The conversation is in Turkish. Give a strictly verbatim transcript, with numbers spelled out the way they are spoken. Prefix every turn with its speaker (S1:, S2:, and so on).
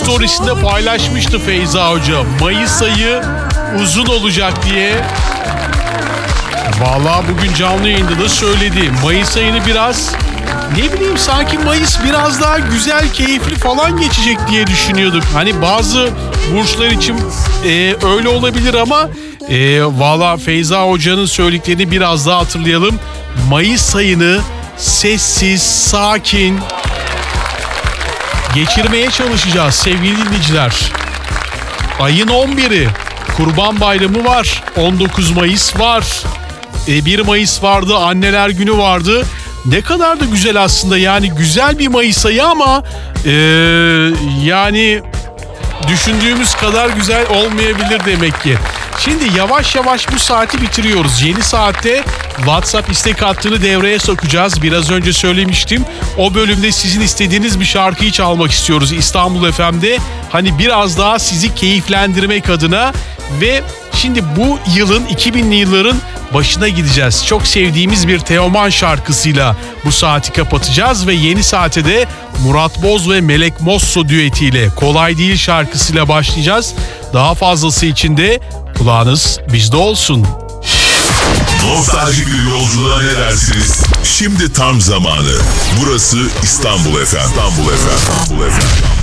S1: storiesinde paylaşmıştı Feyza Hoca. Mayıs ayı uzun olacak diye. Vallahi bugün canlı yayında da söyledi. Mayıs ayını biraz, ne bileyim, sanki Mayıs biraz daha güzel, keyifli falan geçecek diye düşünüyorduk. Hani bazı burçlar için e, öyle olabilir ama e, valla Feyza Hoca'nın söylediklerini biraz daha hatırlayalım. Mayıs ayını sessiz, sakin geçirmeye çalışacağız sevgili dinleyiciler. Ayın on biri Kurban Bayramı var. on dokuz Mayıs var. bir Mayıs vardı, Anneler Günü vardı. Ne kadar da güzel aslında, yani güzel bir Mayıs ayı ama ee, yani düşündüğümüz kadar güzel olmayabilir demek ki. Şimdi yavaş yavaş bu saati bitiriyoruz. Yeni saatte WhatsApp istek hattını devreye sokacağız. Biraz önce söylemiştim. O bölümde sizin istediğiniz bir şarkıyı çalmak istiyoruz İstanbul F M'de. Hani biraz daha sizi keyiflendirmek adına ve şimdi bu yılın, iki binli yılların başına gideceğiz. Çok sevdiğimiz bir Teoman şarkısıyla bu saati kapatacağız ve yeni saate de Murat Boz ve Melek Mosso düetiyle Kolay Değil şarkısıyla başlayacağız. Daha fazlası için de kulağınız bizde olsun.
S2: Nostaljik bir yolculuğa ne dersiniz? Şimdi tam zamanı. Burası İstanbul F M. İstanbul F M. İstanbul F M.